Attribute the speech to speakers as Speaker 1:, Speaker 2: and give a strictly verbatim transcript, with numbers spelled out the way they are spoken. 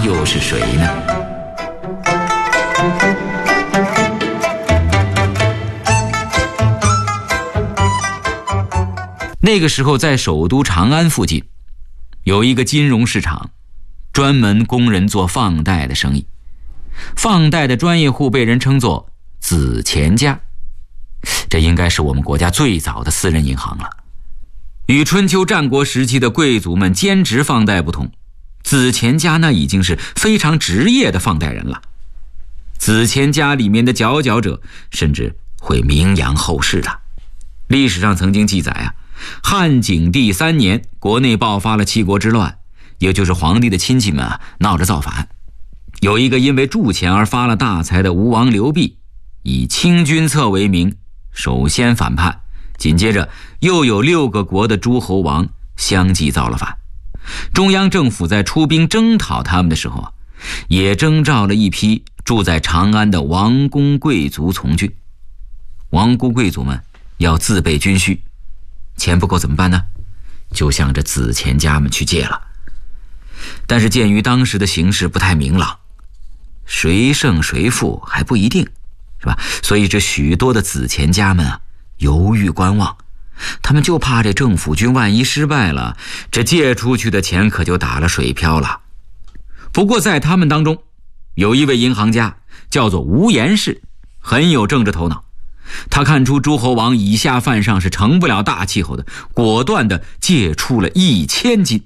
Speaker 1: 又是谁呢？那个时候在首都长安附近有一个金融市场，专门供人做放贷的生意。放贷的专业户被人称作子钱家，这应该是我们国家最早的私人银行了。与春秋战国时期的贵族们兼职放贷不同，子钱家那已经是非常职业的放贷人了。子钱家里面的佼佼者甚至会名扬后世的。历史上曾经记载啊，汉景帝三年，国内爆发了七国之乱，也就是皇帝的亲戚们啊闹着造反。有一个因为铸钱而发了大财的吴王刘濞，以清君侧为名，首先反叛，紧接着又有六个国的诸侯王相继造了反。中央政府在出兵征讨他们的时候啊，也征召了一批住在长安的王公贵族从军。王公贵族们要自备军需，钱不够怎么办呢？就向着子钱家们去借了。但是鉴于当时的形势不太明朗，谁胜谁负还不一定，是吧？所以这许多的子钱家们啊犹豫观望，他们就怕这政府军万一失败了，这借出去的钱可就打了水漂了。不过在他们当中有一位银行家叫做吴延氏，很有政治头脑。他看出诸侯王以下犯上是成不了大气候的，果断地借出了一千金。